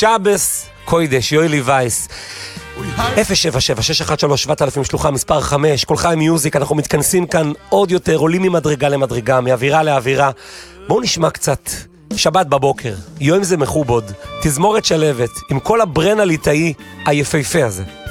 שבס קוידש, יואלי וייס. 077-613-7000 שלוחה מספר 5, כל חיים מיוזיק, אנחנו מתכנסים כאן עוד יותר, עולים ממדרגה למדרגה, מאווירה לאווירה. בואו נשמע קצת שבת בבוקר, יום זה מחובוד, תזמורת שלבת, עם כל הברן הליטאי היפהפה הזה.